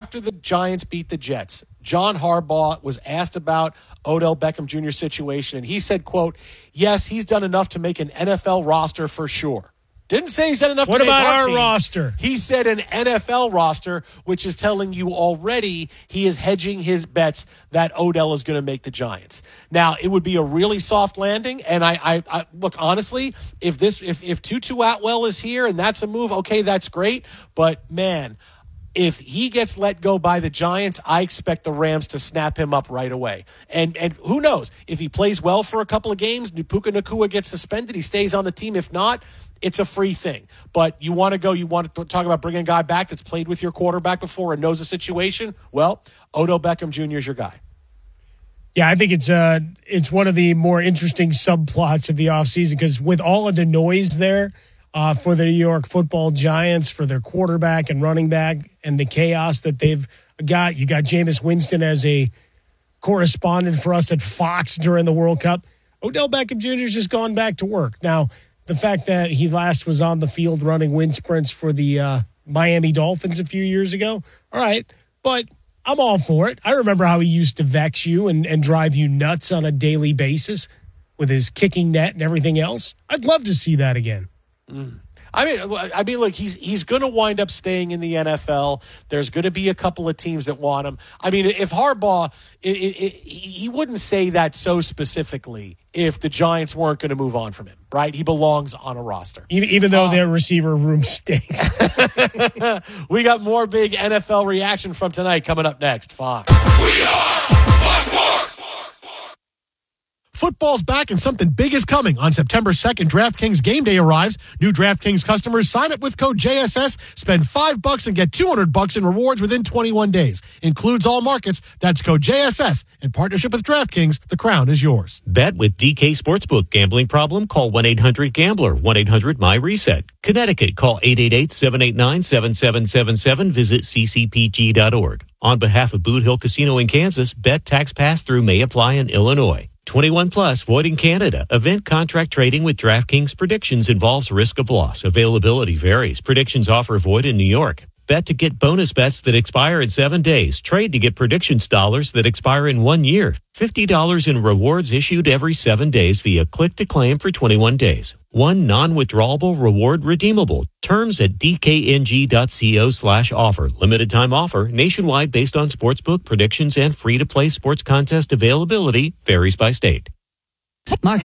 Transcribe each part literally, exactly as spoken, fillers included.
after the Giants beat the Jets, John Harbaugh was asked about Odell Beckham Junior's situation, and he said, quote, yes, he's done enough to make an N F L roster for sure. Didn't say he's done enough what to make about our our team. roster? He said an N F L roster, which is telling you already he is hedging his bets that Odell is going to make the Giants. Now, it would be a really soft landing, and I, I, I look, honestly, if this, if, if Tutu Atwell is here and that's a move, okay, that's great. But, man, if he gets let go by the Giants, I expect the Rams to snap him up right away. And and who knows? If he plays well for a couple of games, Puka Nacua gets suspended, he stays on the team. If not, it's a free thing. But you want to go, you want to talk about bringing a guy back that's played with your quarterback before and knows the situation? Well, Odell Beckham Junior is your guy. Yeah, I think it's uh, it's one of the more interesting subplots of the offseason because with all of the noise there, Uh, for the New York Football Giants, for their quarterback and running back, and the chaos that they've got. You got Jameis Winston as a correspondent for us at Fox during the World Cup. Odell Beckham Junior's just gone back to work. Now, the fact that he last was on the field running wind sprints for the uh, Miami Dolphins a few years ago, all right, but I'm all for it. I remember how he used to vex you and, and drive you nuts on a daily basis with his kicking net and everything else. I'd love to see that again. Mm. I mean, I mean, look, he's he's going to wind up staying in the N F L. There's going to be a couple of teams that want him. I mean, if Harbaugh, it, it, it, he wouldn't say that so specifically if the Giants weren't going to move on from him, right? He belongs on a roster. Even, even though um, their receiver room stinks. We got more big N F L reaction from tonight coming up next. Fox. We are Fox Sports. Football's back and something big is coming. On September second, DraftKings Game Day arrives. New DraftKings customers sign up with code J S S, spend five bucks and get two hundred bucks in rewards within twenty-one days. Includes all markets. That's code J S S. In partnership with DraftKings, the crown is yours. Bet with D K Sportsbook. Gambling problem? Call one eight hundred gambler, one eight hundred my reset. Connecticut, call eight eight eight, seven eight nine, seven seven seven seven. Visit c c p g dot org. On behalf of Boot Hill Casino in Kansas, bet tax pass-through may apply in Illinois. twenty-one plus, void in Canada. Event contract trading with DraftKings predictions involves risk of loss. Availability varies. Predictions offer void in New York. Bet to get bonus bets that expire in seven days. Trade to get predictions dollars that expire in one year. fifty dollars in rewards issued every seven days via click to claim for twenty-one days. One non-withdrawable reward redeemable. Terms at dkng.co slash offer. Limited time offer. Nationwide based on sportsbook predictions and free-to-play sports contest availability. Varies by state. Mark.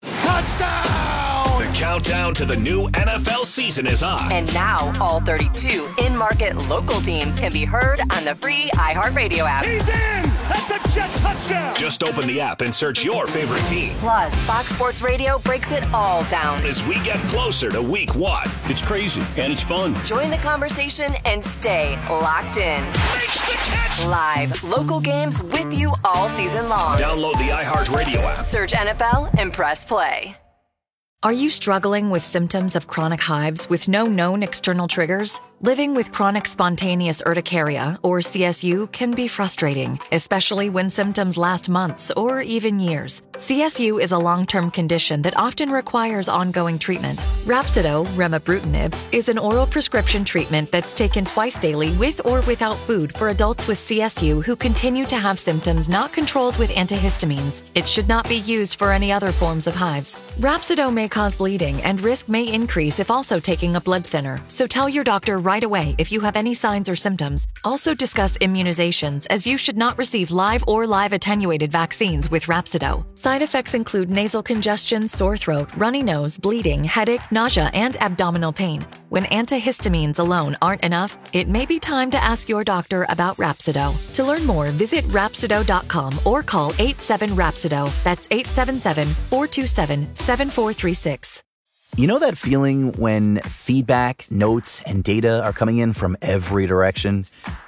Touchdown! The countdown to the new N F L season is on. And now all thirty-two in-market local teams can be heard on the free iHeartRadio app. He's in! That's a Jet touchdown! Just open the app and search your favorite team. Plus, Fox Sports Radio breaks it all down. As we get closer to week one. It's crazy, and it's fun. Join the conversation and stay locked in. Makes the catch! Live, local games with you all season long. Download the iHeartRadio app. Search N F L and press play. Are you struggling with symptoms of chronic hives with no known external triggers? Living with chronic spontaneous urticaria, or C S U, can be frustrating, especially when symptoms last months or even years. C S U is a long-term condition that often requires ongoing treatment. Rhapsido, remibrutinib, is an oral prescription treatment that's taken twice daily with or without food for adults with C S U who continue to have symptoms not controlled with antihistamines. It should not be used for any other forms of hives. Rhapsido may cause bleeding and risk may increase if also taking a blood thinner, so tell your doctor right away if you have any signs or symptoms. Also discuss immunizations, as you should not receive live or live attenuated vaccines with Rhapsido. Side effects include nasal congestion, sore throat, runny nose, bleeding, headache, nausea, and abdominal pain. When antihistamines alone aren't enough, it may be time to ask your doctor about Rhapsido. To learn more, visit Rhapsido dot com or call eight seven Rhapsido. That's eight seven seven, four two seven, seven four three six. You know that feeling when feedback, notes, and data are coming in from every direction?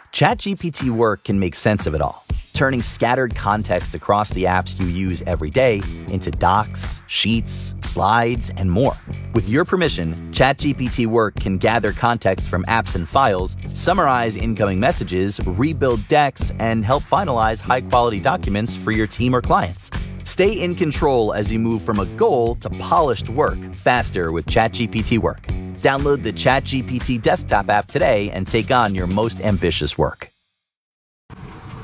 ChatGPT Work can make sense of it all, turning scattered context across the apps you use every day into docs, sheets, slides, and more. With your permission, ChatGPT Work can gather context from apps and files, summarize incoming messages, rebuild decks, and help finalize high-quality documents for your team or clients. Stay in control as you move from a goal to polished work faster with ChatGPT Work. Download the ChatGPT desktop app today and take on your most ambitious work.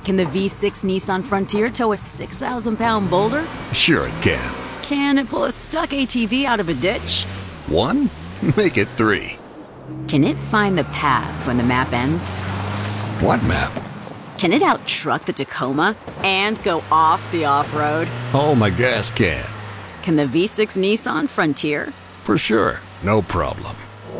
Can the V six Nissan Frontier tow a six thousand pound boulder? Sure it can. Can it pull a stuck A T V out of a ditch? One? Make it three. Can it find the path when the map ends? What map? Can it out-truck the Tacoma and go off the off-road? Oh, my gas can. Can the V six Nissan Frontier? For sure. No problem.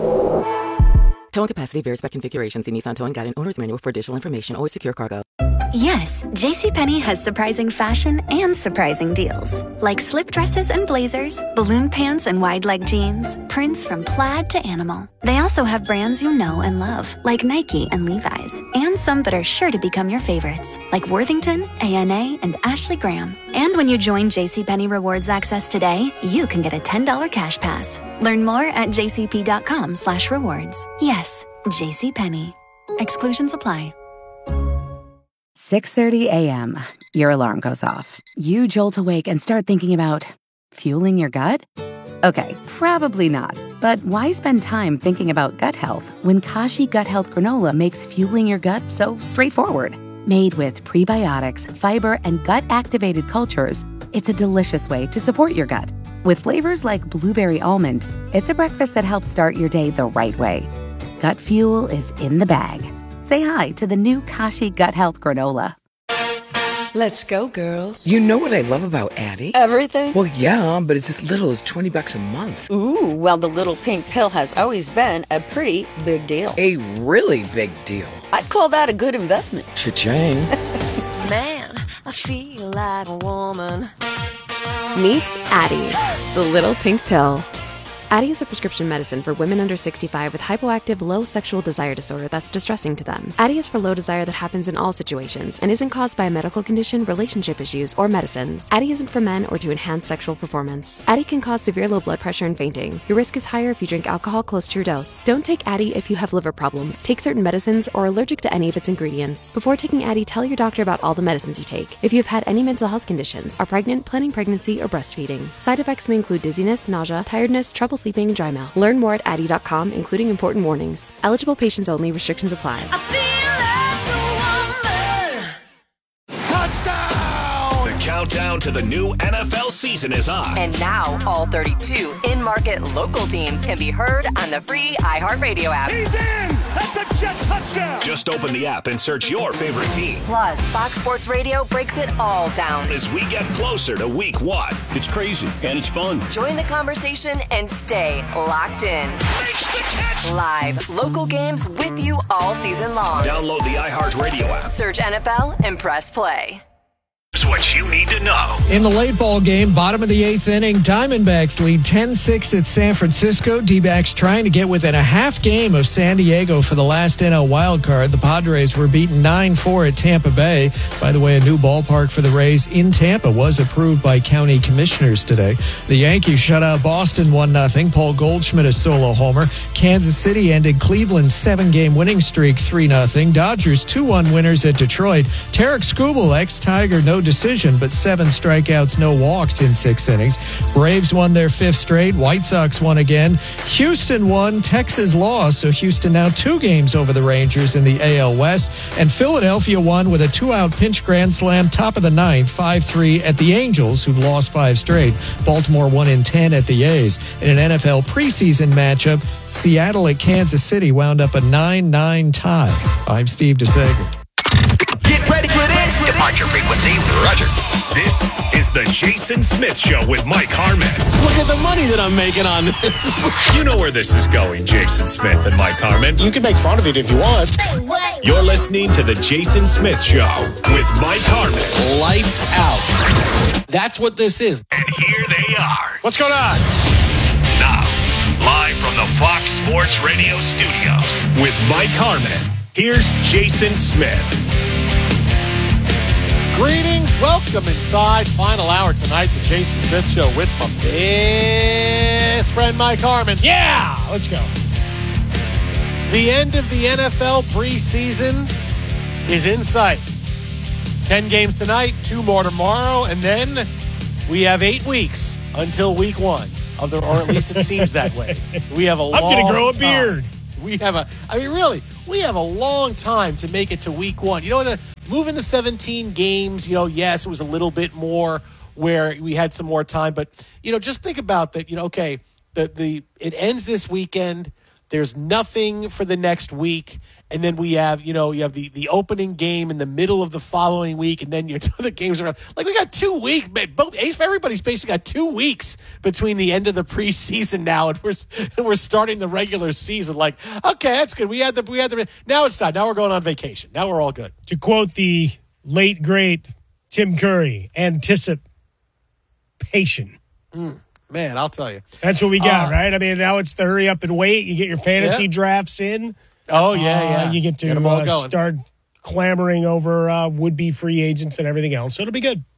Towing capacity varies by configuration. See Nissan Towing Guide and Owner's Manual for additional information. Always secure cargo. Yes, JCPenney has surprising fashion and surprising deals. Like slip dresses and blazers, balloon pants and wide leg jeans, prints from plaid to animal. They also have brands you know and love, like Nike and Levi's, and some that are sure to become your favorites, like Worthington, A N A, and Ashley Graham. And when you join JCPenney Rewards Access today, you can get a ten dollars cash pass. Learn more at jcp.com slash rewards. Yes, JCPenney. Exclusions apply. six thirty a.m. Your alarm goes off. You jolt awake and start thinking about fueling your gut? Okay, probably not. But why spend time thinking about gut health when Kashi Gut Health Granola makes fueling your gut so straightforward? Made with prebiotics, fiber, and gut-activated cultures, it's a delicious way to support your gut. With flavors like blueberry almond, it's a breakfast that helps start your day the right way. Gut fuel is in the bag. Say hi to the new Kashi Gut Health Granola. Let's go, girls. You know what I love about Addie? Everything? Well, yeah, but it's as little as twenty bucks a month. Ooh, well, the little pink pill has always been a pretty big deal. A really big deal. I'd call that a good investment. Cha-ching. Man, I feel like a woman. Meet Addie, the little pink pill. Addie is a prescription medicine for women under sixty-five with hypoactive low sexual desire disorder that's distressing to them. Addie is for low desire that happens in all situations and isn't caused by a medical condition, relationship issues, or medicines. Addie isn't for men or to enhance sexual performance. Addie can cause severe low blood pressure and fainting. Your risk is higher if you drink alcohol close to your dose. Don't take Addie if you have liver problems, take certain medicines, or are allergic to any of its ingredients. Before taking Addie, tell your doctor about all the medicines you take. If you have had any mental health conditions, are pregnant, planning pregnancy, or breastfeeding. Side effects may include dizziness, nausea, tiredness, trouble sleeping, and dry mouth. Learn more at addie dot com, including important warnings. Eligible patients only. Restrictions apply. The countdown to the new N F L season is on. And now all thirty-two in-market local teams can be heard on the free iHeartRadio app. He's in! That's a jet touchdown! Just open the app and search your favorite team. Plus, Fox Sports Radio breaks it all down as we get closer to week one. It's crazy and it's fun. Join the conversation and stay locked in. Makes the catch! Live, local games with you all season long. Download the iHeartRadio app. Search N F L and press play. Here's what you need to know. In the late ball game, bottom of the eighth inning, Diamondbacks lead ten six at San Francisco. D-backs trying to get within a half game of San Diego for the last N L wildcard. The Padres were beaten nine four at Tampa Bay. By the way, a new ballpark for the Rays in Tampa was approved by county commissioners today. The Yankees shut out Boston one nothing. Paul Goldschmidt a solo homer. Kansas City ended Cleveland's seven-game winning streak three nothing. Dodgers two one winners at Detroit. Tarek Skubal, ex-Tiger, no decision, but seven strikeouts, no walks in six innings. Braves won their fifth straight. White Sox won again. Houston won. Texas lost, so Houston now two games over the Rangers in the A L West. And Philadelphia won with a two-out pinch grand slam, top of the ninth, five three at the Angels, who've lost five straight. Baltimore won in ten at the A's. In an N F L preseason matchup, Seattle at Kansas City wound up a nine nine tie. I'm Steve DeSager. Get ready for this. Departure frequency, Roger. This is the Jason Smith Show with Mike Harmon. Look at the money that I'm making on this. You know where this is going, Jason Smith and Mike Harmon. You can make fun of it if you want. You're listening to the Jason Smith Show with Mike Harmon. Lights out. That's what this is. And here they are. What's going on? Now, live from the Fox Sports Radio studios with Mike Harmon. Here's Jason Smith. Greetings. Welcome inside. Final hour tonight, the Jason Smith Show with my best friend, Mike Harmon. Yeah, let's go. The end of the N F L preseason is in sight. Ten games tonight, two more tomorrow, and then we have eight weeks until week one, of the, or at least it seems that way. We have a long I'm going to grow a time. beard. We have a, I mean, really, we have a long time to make it to week one. You know, the, moving to seventeen games, you know, yes, it was a little bit more where we had some more time. But, you know, just think about that. You know, okay, the the it ends this weekend. There's nothing for the next week. And then we have, you know, you have the, the opening game in the middle of the following week, and then your other games are like we got two weeks. Both everybody's basically got two weeks between the end of the preseason now, and we're and we're starting the regular season. Like, okay, that's good. We had the we had the now it's time. Now we're going on vacation. Now we're all good. To quote the late great Tim Curry, anticipation. Mm. Man, I'll tell you. That's what we got, uh, right? I mean, now it's the hurry up and wait. You get your fantasy yeah. drafts in. Oh, yeah, uh, yeah. You get to get uh, start clamoring over uh, would-be free agents and everything else. So it'll be good.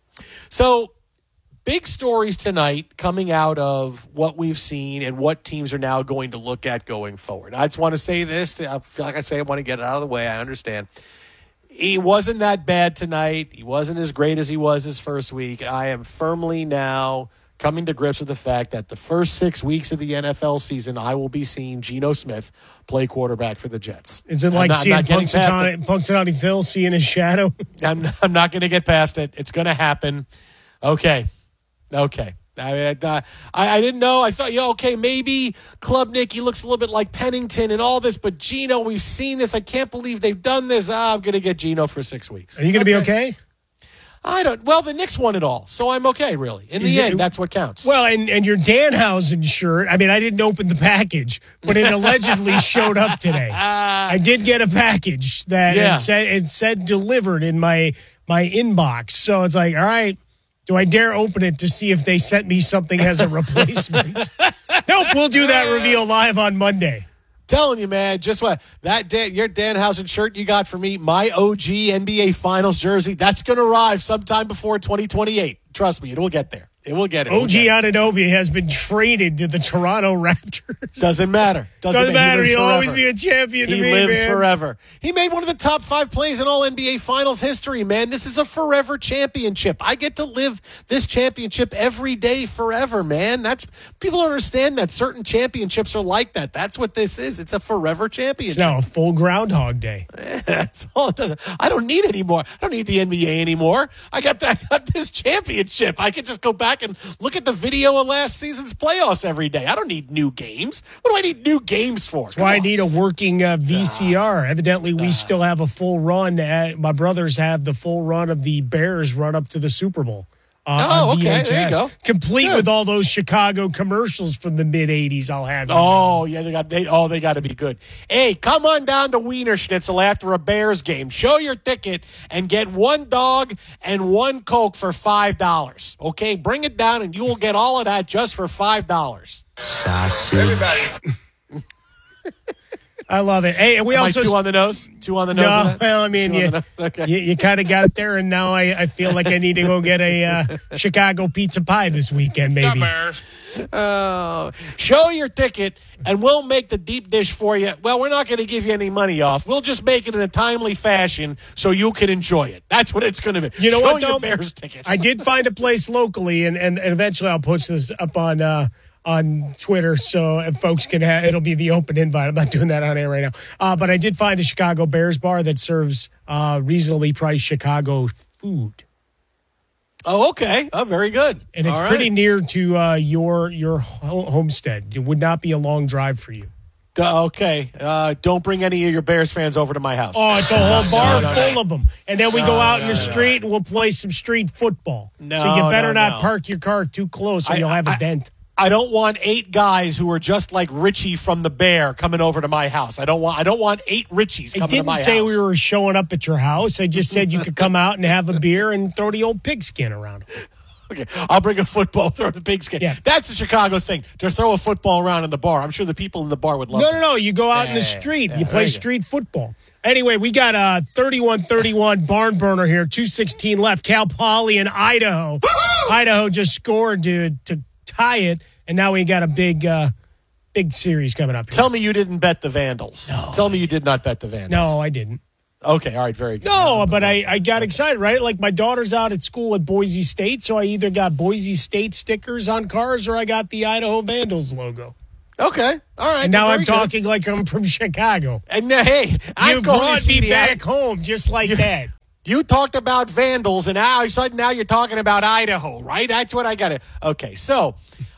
So, big stories tonight coming out of what we've seen and what teams are now going to look at going forward. I just want to say this. I feel like I say I want to get it out of the way. I understand. He wasn't that bad tonight. He wasn't as great as he was his first week. I am firmly now coming to grips with the fact that the first six weeks of the N F L season, I will be seeing Geno Smith play quarterback for the Jets. Is it like not, seeing Punxsutawney, Punxsutawney Phil seeing his shadow? I'm, I'm not going to get past it. It's going to happen. Okay. Okay. I, I I didn't know. I thought, yeah, okay, maybe Klubnik, he looks a little bit like Pennington and all this, but Geno, we've seen this. I can't believe they've done this. Ah, I'm going to get Geno for six weeks. Are you going to okay. be okay? I don't. Well, the Knicks won it all, so I'm okay, really. In Is the it, end, that's what counts. Well, and, and your Danhausen shirt, I mean, I didn't open the package, but it allegedly showed up today. I did get a package that yeah. it, said, it said delivered in my my inbox. So it's like, all right, do I dare open it to see if they sent me something as a replacement? Nope, we'll do that reveal live on Monday. Telling you, man, just what that Dan, your Danhausen shirt you got for me, my O G N B A Finals jersey, that's going to arrive sometime before twenty twenty-eight. Trust me, it will get there. It will get it. O G Anunoby has been traded to the Toronto Raptors. Doesn't matter. Doesn't, Doesn't matter. He He'll forever. always be a champion to he me, He lives man. forever. He made one of the top five plays in all N B A Finals history, man. This is a forever championship. I get to live this championship every day forever, man. That's people don't understand that certain championships are like that. That's what this is. It's a forever championship. It's now a full Groundhog Day. That's all it does. I don't need any more. I don't need the N B A anymore. I got that. I got this championship. I can just go back and look at the video of last season's playoffs every day. I don't need new games. What do I need new games for? That's why I need a working uh, V C R. Uh, Evidently, we uh, still have a full run. At, my brothers have the full run of the Bears run up to the Super Bowl. Uh, oh, okay. There you go. Complete Good. with all those Chicago commercials from the mid eighties. I'll have. Oh yeah, they got they. Oh, they got to be good. Hey, come on down to Wiener Schnitzel after a Bears game. Show your ticket and get one dog and one Coke for five dollars. Okay, bring it down and you will get all of that just for five dollars. Sausage. Everybody. I love it. Hey, and we Am also I two on the nose. Two on the nose. No, well, I mean, you, okay. you, you kind of got there, and now I, I feel like I need to go get a uh, Chicago pizza pie this weekend, maybe. Oh, show your ticket, and we'll make the deep dish for you. Well, we're not going to give you any money off. We'll just make it in a timely fashion so you can enjoy it. That's what it's going to be. You know show what, your though? Bears ticket. I did find a place locally, and, and, and eventually I'll post this up on uh, on Twitter so if folks can have, it'll be the open invite. I'm not doing that on air right now. Uh, but I did find a Chicago Bears bar that serves uh, reasonably priced Chicago food. Oh, okay. Oh, very good. And it's All pretty right. near to uh, your your ho- homestead. It would not be a long drive for you. Uh, okay. Uh, don't bring any of your Bears fans over to my house. Oh, it's a whole bar no, no, full no. of them. And then we No, go out no, in the no, street and we'll play some street football. No, so you better no, not no. park your car too close or I- you'll have a I- dent. I don't want eight guys who are just like Richie from the Bear coming over to my house. I don't want. I don't want eight Richies I coming to didn't my say house. we were showing up at your house. I just said you could come out and have a beer and throw the old pigskin around. Okay, I'll bring a football, throw the pigskin. Yeah. That's a Chicago thing. To throw a football around in the bar. I'm sure the people in the bar would love No, it. no, no. You go out Yeah, in the yeah, street. yeah, you there play you go. street football. Anyway, we got a thirty-one thirty-one barn burner here. two sixteen left. Cal Poly in Idaho. Idaho just scored to, to tie it, and now we got a big uh, big series coming up here. Tell me you didn't bet the Vandals. No, Tell me you did not bet the Vandals. No, I didn't. Okay, all right, very good. No, but I, I got excited, right? Like my daughter's out at school at Boise State, so I either got Boise State stickers on cars or I got the Idaho Vandals logo. Okay, all right. And now very I'm good. talking like I'm from Chicago. And uh, hey, I'm You going to brought see me the back home just like You- that. You talked about Vandals, and now all of a sudden now you're talking about Idaho, right? That's what I got to. Okay, so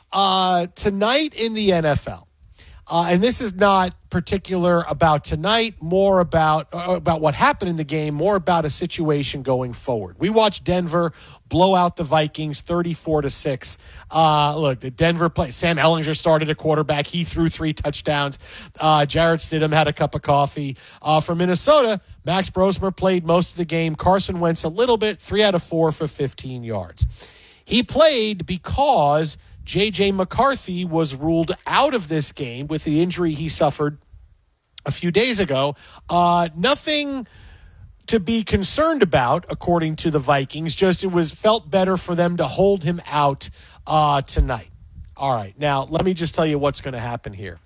uh, tonight in the N F L, uh, and this is not particular about tonight, more about uh, about what happened in the game, more about a situation going forward. We watched Denver blow out the Vikings thirty-four to six. Uh, look, the Denver play. Sam Ehlinger started a quarterback. He threw three touchdowns. Uh, Jarrett Stidham had a cup of coffee. Uh, for Minnesota, Max Brosmer played most of the game. Carson Wentz a little bit, three out of four for fifteen yards. He played because J J McCarthy was ruled out of this game with the injury he suffered a few days ago. Uh, nothing to be concerned about, according to the Vikings. Just it was felt better for them to hold him out uh, tonight. All right, now let me just tell you what's going to happen here.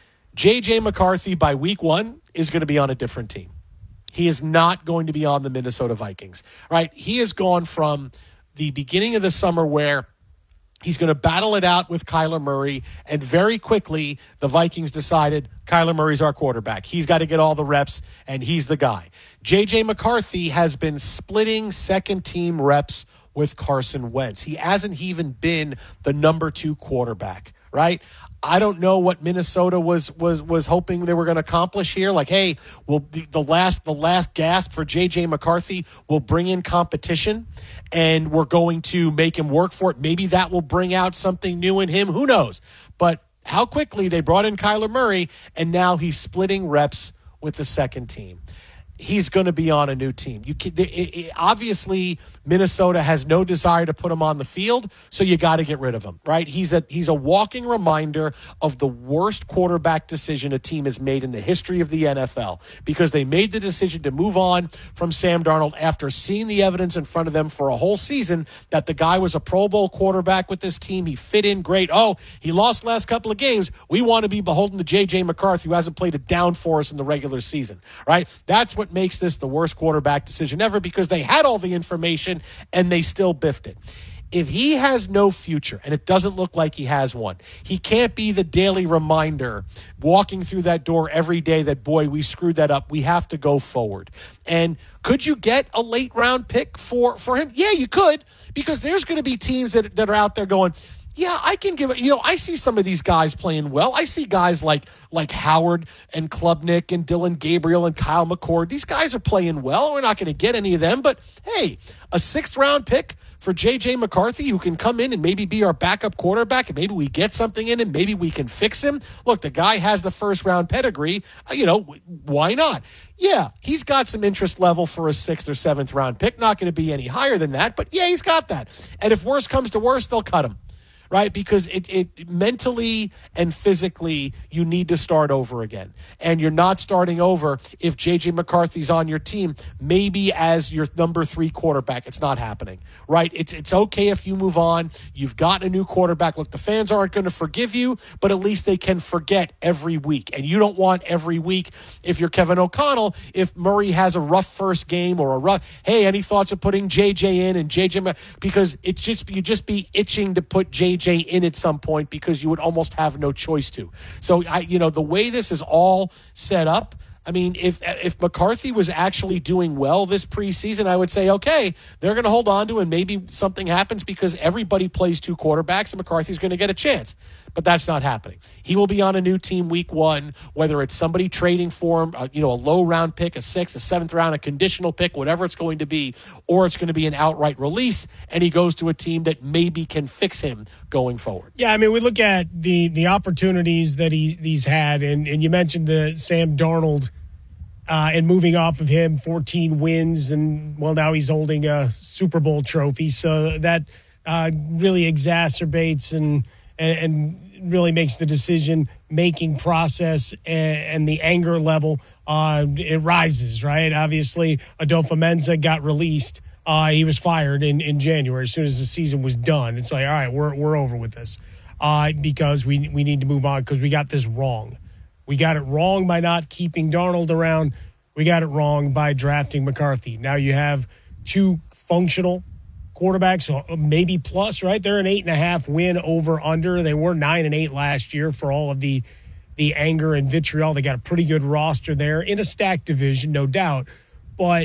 J J McCarthy by week one is going to be on a different team. He is not going to be on the Minnesota Vikings. All right, he has gone from the beginning of the summer where he's going to battle it out with Kyler Murray, and very quickly the Vikings decided Kyler Murray's our quarterback. He's got to get all the reps, and he's the guy. J J McCarthy has been splitting second-team reps with Carson Wentz. He hasn't even been the number two quarterback, right? I don't know what Minnesota was was was hoping they were going to accomplish here. Like, hey, well, the, the last the last gasp for J J McCarthy will bring in competition, and we're going to make him work for it. Maybe that will bring out something new in him. Who knows? But how quickly they brought in Kyler Murray, and now he's splitting reps with the second team. He's going to be on a new team. You can, it, it, obviously, Minnesota has no desire to put him on the field, so you got to get rid of him, right? He's a he's a walking reminder of the worst quarterback decision a team has made in the history of the N F L, because they made the decision to move on from Sam Darnold after seeing the evidence in front of them for a whole season that the guy was a Pro Bowl quarterback with this team. He fit in great. Oh, he lost last couple of games. We want to be beholden to J J McCarthy, who hasn't played a down for us in the regular season, right? That's what makes this the worst quarterback decision ever, because they had all the information and they still biffed it. If he has no future, and it doesn't look like he has one, he can't be the daily reminder walking through that door every day that, boy, we screwed that up. We have to go forward. And could you get a late round pick for, for him? Yeah, you could, because there's going to be teams that, that are out there going, yeah, I can give it. You know, I see some of these guys playing well. I see guys like like Howard and Klubnik and Dylan Gabriel and Kyle McCord. These guys are playing well. We're not going to get any of them. But, hey, a sixth-round pick for J J McCarthy, who can come in and maybe be our backup quarterback, and maybe we get something in him. Maybe we can fix him. Look, the guy has the first-round pedigree. You know, why not? Yeah, he's got some interest level for a sixth or seventh-round pick. Not going to be any higher than that. But, yeah, he's got that. And if worse comes to worse, they'll cut him. Right? Because it, it mentally and physically, you need to start over again. And you're not starting over if J J McCarthy's on your team, maybe as your number three quarterback. It's not happening, right? It's it's okay if you move on. You've got a new quarterback. Look, the fans aren't going to forgive you, but at least they can forget every week. And you don't want every week, if you're Kevin O'Connell, if Murray has a rough first game or a rough, hey, any thoughts of putting J J in and J J, because it's just, you just be itching to put J J in at some point, because you would almost have no choice to. So, I, you know, the way this is all set up, I mean, if if McCarthy was actually doing well this preseason, I would say, okay, they're going to hold on to him. Maybe something happens because everybody plays two quarterbacks and McCarthy's going to get a chance. But that's not happening. He will be on a new team week one, whether it's somebody trading for him, uh, you know, a low round pick, a sixth, a seventh round, a conditional pick, whatever it's going to be, or it's going to be an outright release, and he goes to a team that maybe can fix him going forward. Yeah, I mean, we look at the the opportunities that he, he's had, and, and you mentioned the Sam Darnold uh, and moving off of him, fourteen wins, and, well, now he's holding a Super Bowl trophy, so that uh, really exacerbates and and, and really makes the decision-making process and, and the anger level, uh, it rises, right? Obviously, Adolfo Menza got released. Uh, he was fired in, in January as soon as the season was done. It's like, all right, we're we're over with this uh, because we we need to move on because we got this wrong. We got it wrong by not keeping Darnold around. We got it wrong by drafting McCarthy. Now you have two functional quarterbacks, maybe plus, right? They're an eight and a half win over under. They were nine and eight last year for all of the the anger and vitriol. They got a pretty good roster there in a stacked division, no doubt. But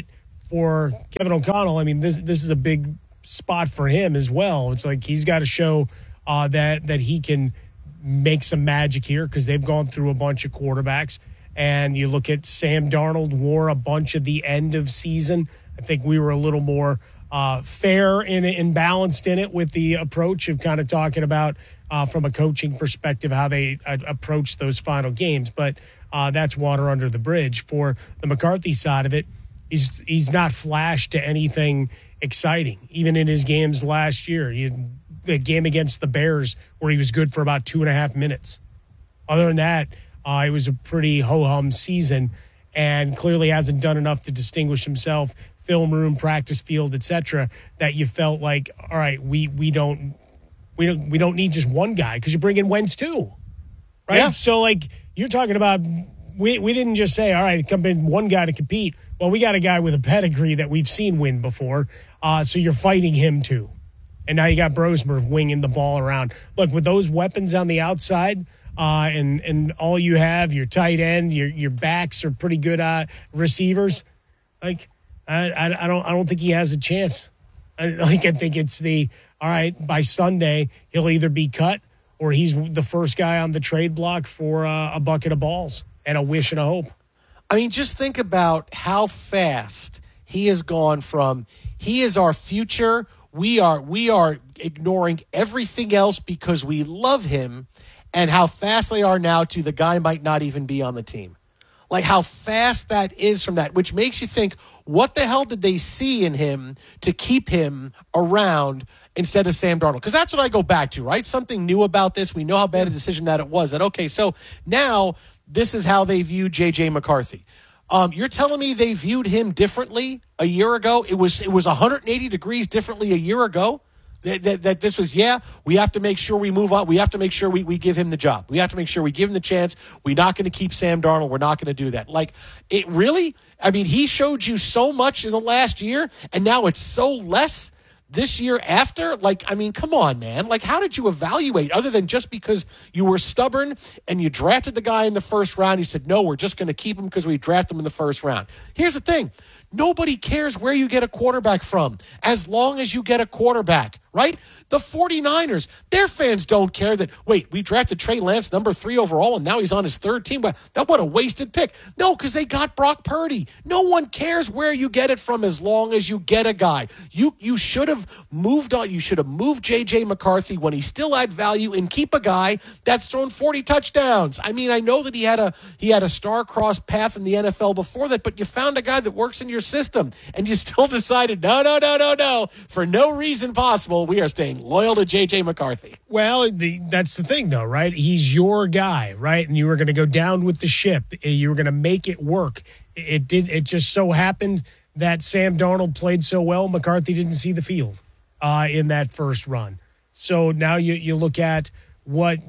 for Kevin O'Connell, I mean, this this is a big spot for him as well. It's like he's got to show uh, that that he can make some magic here because they've gone through a bunch of quarterbacks. And you look at Sam Darnold wore a bunch at the end of season. I think we were a little more uh, fair and, and balanced in it with the approach of kind of talking about uh, from a coaching perspective how they uh, approach those final games. But uh, that's water under the bridge. For the McCarthy side of it, he's, he's not flashed to anything exciting, even in his games last year. He had the game against the Bears where he was good for about two and a half minutes. Other than that, uh, it was a pretty ho-hum season and clearly hasn't done enough to distinguish himself, film room, practice field, et cetera, that you felt like, all right, we we don't we don't we don't need just one guy because you bring in Wentz too, right? Yeah. So like you're talking about, we we didn't just say, all right, come in one guy to compete. Well, we got a guy with a pedigree that we've seen win before, uh, so you're fighting him too. And now you got Brosmer winging the ball around. Look, with those weapons on the outside, uh, and and all you have, your tight end, your your backs are pretty good uh, receivers. Like, I, I I don't I don't think he has a chance. I, like I think it's the all right. By Sunday, he'll either be cut or he's the first guy on the trade block for uh, a bucket of balls and a wish and a hope. I mean, just think about how fast he has gone from he is our future. We are we are ignoring everything else because we love him, and how fast they are now to the guy might not even be on the team. Like how fast that is from that, which makes you think, what the hell did they see in him to keep him around instead of Sam Darnold? Because that's what I go back to, right? Something new about this. We know how bad a decision that it was. That, okay, so now this is how they view J J McCarthy. Um, you're telling me they viewed him differently a year ago? It was it was one hundred eighty degrees differently a year ago? That, that, that this was, yeah, we have to make sure we move on. We have to make sure we, we give him the job. We have to make sure we give him the chance. We're not going to keep Sam Darnold. We're not going to do that. Like, it really, I mean, he showed you so much in the last year, and now it's so less this year after. Like, I mean, come on, man. Like, how did you evaluate other than just because you were stubborn and you drafted the guy in the first round? You said, no, we're just going to keep him because we drafted him in the first round. Here's the thing. Nobody cares where you get a quarterback from as long as you get a quarterback, right? The 49ers, their fans don't care that, wait, we drafted Trey Lance number three overall and now he's on his third team. But that what a wasted pick. No, because they got Brock Purdy. No one cares where you get it from as long as you get a guy. You you should have moved on. You should have moved J J McCarthy when he still had value and keep a guy that's thrown forty touchdowns. I mean, I know that he had a he had a star-crossed path in the N F L before that, but you found a guy that works in your system and you still decided, no, no, no, no, no, for no reason possible, we are staying loyal to J J McCarthy. Well, the, that's the thing, though, right? He's your guy, right? And you were going to go down with the ship. You were going to make it work. It did. It just so happened that Sam Darnold played so well, McCarthy didn't see the field uh, in that first run. So now you, you look at what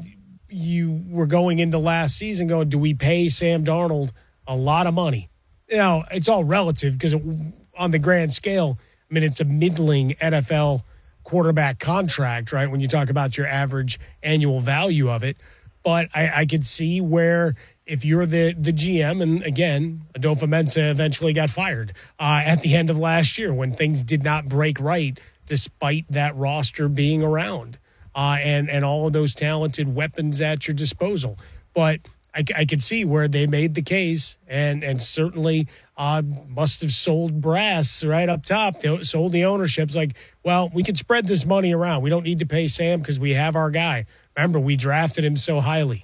you were going into last season going, do we pay Sam Darnold a lot of money? You know, it's all relative because on the grand scale, I mean, it's a middling N F L quarterback contract, right? When you talk about your average annual value of it. But I, I could see where if you're the, the G M, and again, Adolfo Mensa eventually got fired uh, at the end of last year when things did not break right, despite that roster being around uh, and, and all of those talented weapons at your disposal. But I, I could see where they made the case and, and certainly uh, must have sold brass right up top. They sold the ownership. It's like, well, we can spread this money around. We don't need to pay Sam because we have our guy. Remember, we drafted him so highly.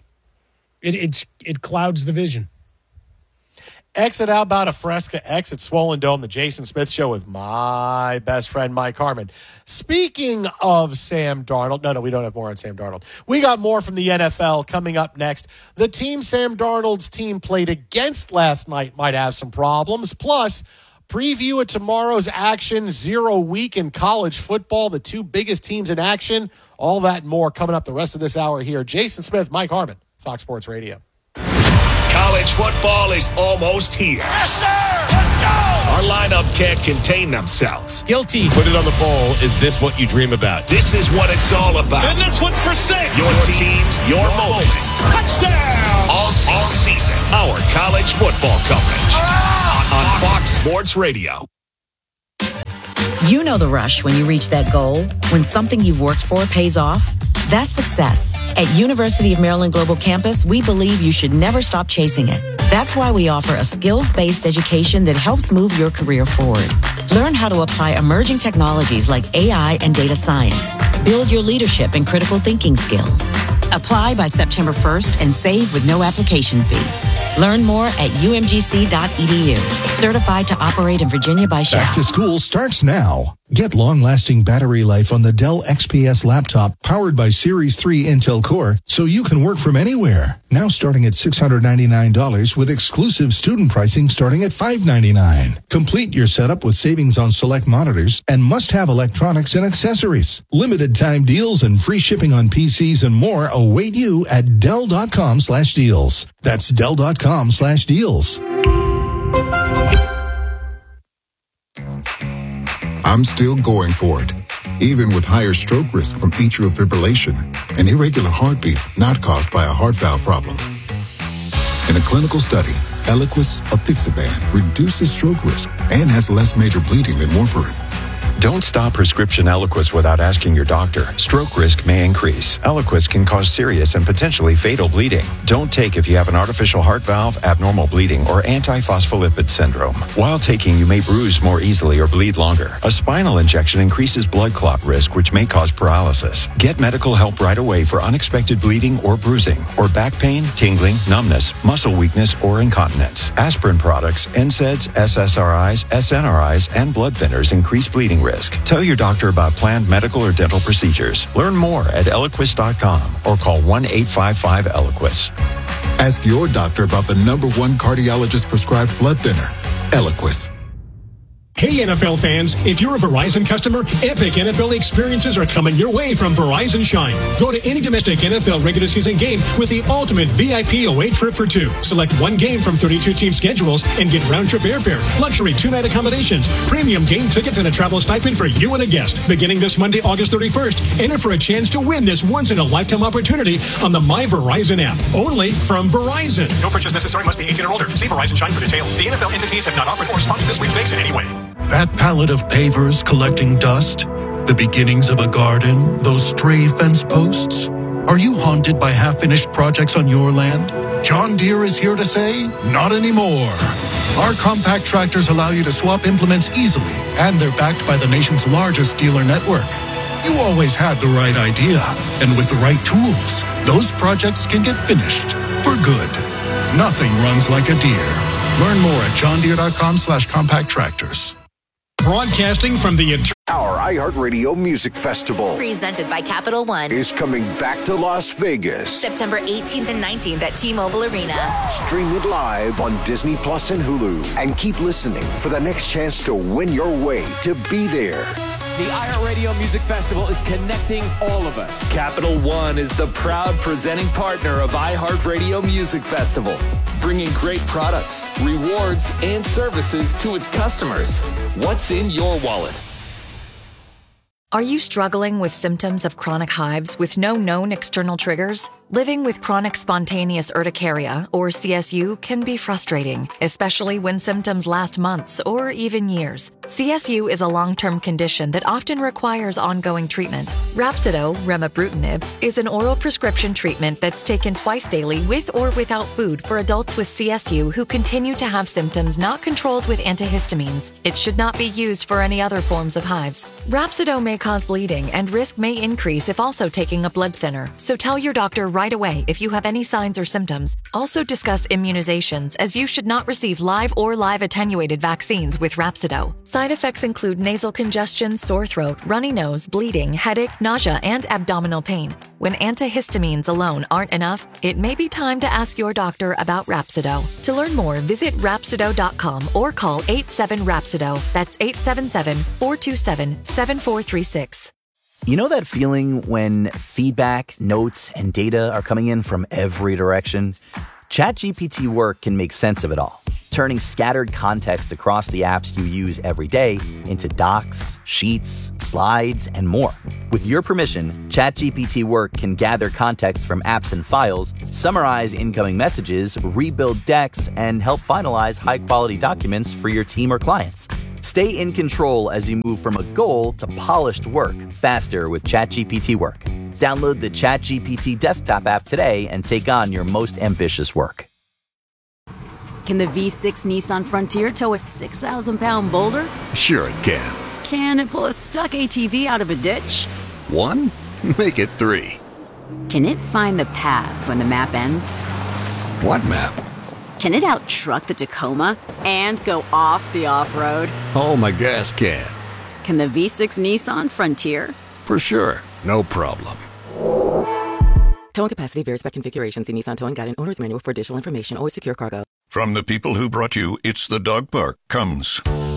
It it's, it clouds the vision. Exit Outbound of Fresca, exit Swollen Dome, the Jason Smith Show with my best friend, Mike Harmon. Speaking of Sam Darnold, no, no, we don't have more on Sam Darnold. We got more from the N F L coming up next. The team Sam Darnold's team played against last night might have some problems. Plus, preview of tomorrow's action, zero week in college football, the two biggest teams in action. All that and more coming up the rest of this hour here. Jason Smith, Mike Harmon, Fox Sports Radio. College football is almost here. Yes, sir! Let's go! Our lineup can't contain themselves. Guilty. Put it on the bowl. Is this what you dream about? This is what it's all about. And this one's for six. Your teams, your moments. Touchdown! All season. All season. Our college football coverage. Ah! On Fox Sports Radio. You know the rush when you reach that goal, when something you've worked for pays off. That's success. At University of Maryland Global Campus, we believe you should never stop chasing it. That's why we offer a skills-based education that helps move your career forward. Learn how to apply emerging technologies like A I and data science. Build your leadership and critical thinking skills. Apply by September first and save with no application fee. Learn more at U M G C dot E D U. Certified to operate in Virginia by Shell. Back to school starts now. Get long-lasting battery life on the Dell X P S laptop powered by Series three Intel Core so you can work from anywhere. Now starting at six hundred ninety-nine dollars with exclusive student pricing starting at five hundred ninety-nine dollars. Complete your setup with savings on select monitors and must-have electronics and accessories. Limited time deals and free shipping on P Cs and more await you at Dell.com slash deals. That's Dell.com slash deals. I'm still going for it, even with higher stroke risk from atrial fibrillation, an irregular heartbeat not caused by a heart valve problem. In a clinical study, Eliquis apixaban reduces stroke risk and has less major bleeding than warfarin. Don't stop prescription Eliquis without asking your doctor. Stroke risk may increase. Eliquis can cause serious and potentially fatal bleeding. Don't take if you have an artificial heart valve, abnormal bleeding, or antiphospholipid syndrome. While taking, you may bruise more easily or bleed longer. A spinal injection increases blood clot risk, which may cause paralysis. Get medical help right away for unexpected bleeding or bruising, or back pain, tingling, numbness, muscle weakness, or incontinence. Aspirin products, N SAIDs, S S R Is, S N R Is, and blood thinners increase bleeding risk. Tell your doctor about planned medical or dental procedures. Learn more at Eliquis dot com or call one eight five five Eliquis. Ask your doctor about the number one cardiologist prescribed blood thinner, Eliquis. Hey N F L fans, if you're a Verizon customer, epic N F L experiences are coming your way from Verizon Shine. Go to any domestic N F L regular season game with the ultimate V I P away trip for two. Select one game from thirty-two team schedules and get round-trip airfare, luxury two-night accommodations, premium game tickets, and a travel stipend for you and a guest. Beginning this Monday, August thirty-first, enter for a chance to win this once-in-a-lifetime opportunity on the My Verizon app. Only from Verizon. No purchase necessary. Must be eighteen or older. See Verizon Shine for details. The N F L entities have not offered or sponsored this sweepstakes in any way. That pallet of pavers collecting dust, the beginnings of a garden, those stray fence posts. Are you haunted by half-finished projects on your land? John Deere is here to say, not anymore. Our compact tractors allow you to swap implements easily, and they're backed by the nation's largest dealer network. You always had the right idea, and with the right tools, those projects can get finished for good. Nothing runs like a Deere. Learn more at johndeere.com slash compact tractors. Broadcasting from the Our iHeartRadio Music Festival presented by Capital One is coming back to Las Vegas September eighteenth and nineteenth at T-Mobile Arena. Stream it live on Disney Plus and Hulu, and keep listening for the next chance to win your way to be there. The iHeartRadio Music Festival is connecting all of us. Capital One is the proud presenting partner of iHeartRadio Music Festival, bringing great products, rewards, and services to its customers. What's in your wallet? Are you struggling with symptoms of chronic hives with no known external triggers? Living with chronic spontaneous urticaria, or C S U, can be frustrating, especially when symptoms last months or even years. C S U is a long-term condition that often requires ongoing treatment. Rhapsido, remibrutinib, is an oral prescription treatment that's taken twice daily with or without food for adults with C S U who continue to have symptoms not controlled with antihistamines. It should not be used for any other forms of hives. Rhapsido may cause bleeding, and risk may increase if also taking a blood thinner, so tell your doctor right away if you have any signs or symptoms. Also discuss immunizations, as you should not receive live or live attenuated vaccines with Rhapsido. Side effects include nasal congestion, sore throat, runny nose, bleeding, headache, nausea, and abdominal pain. When antihistamines alone aren't enough, it may be time to ask your doctor about Rhapsido. To learn more, visit Rhapsido dot com or call eight seven Rhapsido. That's eight seven seven, four two seven, seven four three six. You know that feeling when feedback, notes, and data are coming in from every direction? ChatGPT Work can make sense of it all, turning scattered context across the apps you use every day into docs, sheets, slides, and more. With your permission, ChatGPT Work can gather context from apps and files, summarize incoming messages, rebuild decks, and help finalize high-quality documents for your team or clients. Stay in control as you move from a goal to polished work faster with ChatGPT Work. Download the ChatGPT desktop app today and take on your most ambitious work. Can the V six Nissan Frontier tow a six thousand pound boulder? Sure it can. Can it pull a stuck A T V out of a ditch? One? Make it three. Can it find the path when the map ends? What map? Can it out-truck the Tacoma and go off the off-road? Oh, my gas can. Can the V six Nissan Frontier? For sure. No problem. Towing capacity varies by configuration. See Nissan Towing Guide and Owner's Manual for additional information. Always secure cargo. From the people who brought you It's the Dog Park comes